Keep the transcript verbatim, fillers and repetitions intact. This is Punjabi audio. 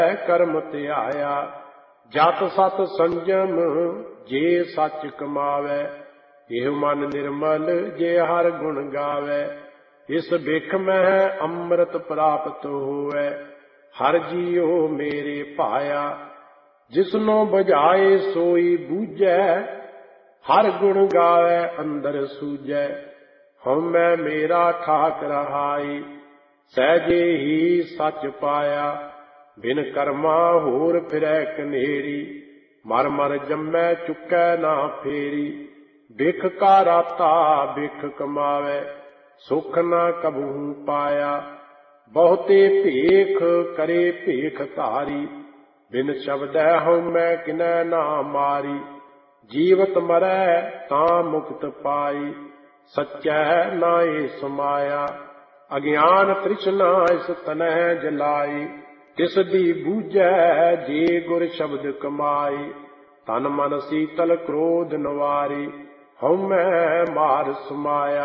ਕਰਮ ਧਿਆਇਆ। ਜਤ ਸਤ ਸੰਜਮ ਜੇ ਸੱਚ ਕਮਾਵੈ, ਇਹ ਮਨ ਨਿਰਮਲ ਜੇ ਹਰ ਗੁਣ ਗਾਵੈ। ਇਸ ਬਿਖ ਮਹਿ ਅੰਮ੍ਰਿਤ ਪ੍ਰਾਪਤ ਹੋਵੈ, ਹਰ ਜੀਉ ਮੇਰੇ ਭਾਇਆ। ਜਿਸਨੋ ਬੁਝਾਏ ਸੋਈ ਬੂਝੈ, ਹਰ ਗੁਣ ਗਾਵੈ ਅੰਦਰ ਸੂਝੈ। ਹਉਮੈ ਮੇਰਾ ਠਾਕ ਰਹਾਈ, ਸਹਿਜੇ ਹੀ ਸੱਚ ਪਾਇਆ। ਬਿਨ ਕਰਮਾ ਹੋਰ ਫਿਰੈ ਕਨੇਰੀ, ਮਰ ਮਰ ਜੰਮੈ ਚੁੱਕੈ ਨਾ ਫੇਰੀ। ਬਿਖ ਕਾ ਰਾਤਾ ਬਿਖ ਕਮਾਵੈ, ਸੁਖ ਨਾ ਕਬਹੂ ਪਾਇਆ। ਬਹੁਤੇ ਭੇਖ ਕਰੇ ਭੇਖ ਧਾਰੀ, ਬਿਨ ਸ਼ਬਦੈ ਹਉਮੈ ਕਿਨੈ ਨਾ ਮਾਰੀ। ਜੀਵਤ ਮਰੈ ਤਾਂ ਮੁਕਤ ਪਾਈ, ਸੱਚੈ ਨਾਏ ਸਮਾਇਆ। ਅਗਿਆਨ ਤ੍ਰਿਸ਼ਨਾ ਇਸ ਤਨਹਿ ਜਲਾਈ, ਤਿਸ ਦੀ ਬੂਝੈ ਜੇ ਗੁਰ ਸ਼ਬਦ ਕਮਾਈ। ਤਨ ਮਨ ਸੀਤਲ ਕ੍ਰੋਧ ਨਿਵਾਰੀ, ਹਉਮੈ ਮਾਰ ਸਮਾਇਆ।